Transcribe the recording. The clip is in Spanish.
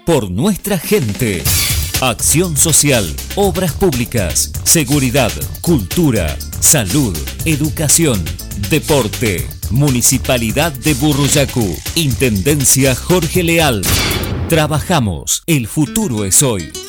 por nuestra gente. Acción social, obras públicas, seguridad, cultura, salud, educación, deporte. Municipalidad de Burruyacu. Intendencia Jorge Leal. Trabajamos. El futuro es hoy.